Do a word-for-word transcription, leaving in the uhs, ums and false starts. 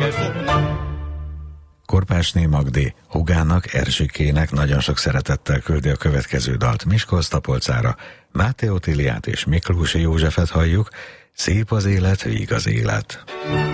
Korpásné Magdi húgának, Erzsikének nagyon sok szeretettel küldi a következő dalt Miskolc-Tapolcára. Máté Otiliát és Miklósi Józsefet halljuk. Szép az élet, víg az élet.